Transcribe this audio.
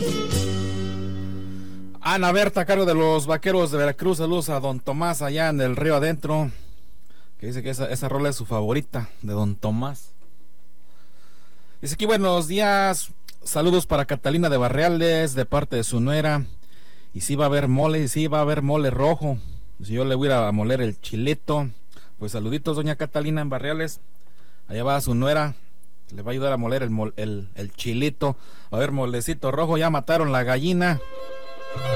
Ana Berta, a cargo de los Vaqueros de Veracruz. Saludos a don Tomás allá en el río adentro, que dice que esa rola es su favorita, de don Tomás. Dice aquí, buenos días, saludos para Catalina de Barreales, de parte de su nuera. Y sí va a haber mole, sí va a haber mole rojo. Si yo le voy a moler el chilito. Pues saluditos, doña Catalina en Barreales. Allá va su nuera, le va a ayudar a moler el chilito. A ver, molecito rojo, ya mataron la gallina.